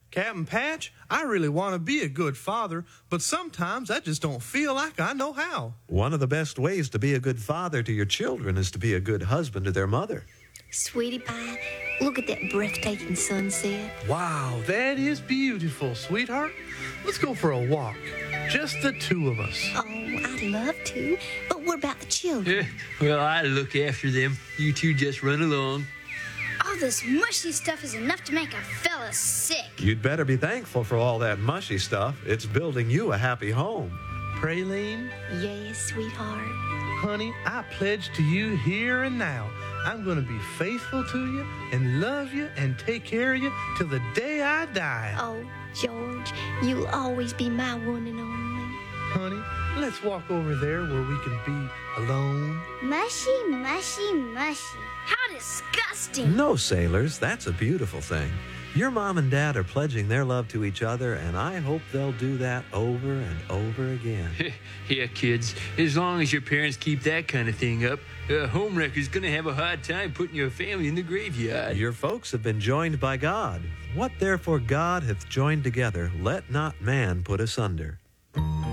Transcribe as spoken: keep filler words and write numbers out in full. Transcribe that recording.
Captain Patch, I really want to be a good father, but sometimes I just don't feel like I know how. One of the best ways to be a good father to your children is to be a good husband to their mother. Sweetie pie, look at that breathtaking sunset. Wow, that is beautiful, sweetheart. Let's go for a walk. Just the two of us. Oh, I'd love to, but what about the children? Well, I look after them. You two just run along. All this mushy stuff is enough to make a fella sick. You'd better be thankful for all that mushy stuff. It's building you a happy home. Praline, Yes, sweetheart. honey, I pledge to you here and now, I'm going to be faithful to you and love you and take care of you till the day I die. Oh, George, you'll always be my one and only. Honey, let's walk over there where we can be alone. Mushy, mushy, mushy. How disgusting. No, sailors, that's a beautiful thing. Your mom and dad are pledging their love to each other, and I hope they'll do that over and over again. Yeah, kids, as long as your parents keep that kind of thing up, a homewrecker's going to have a hard time putting your family in the graveyard. Your folks have been joined by God. What therefore God hath joined together, let not man put asunder.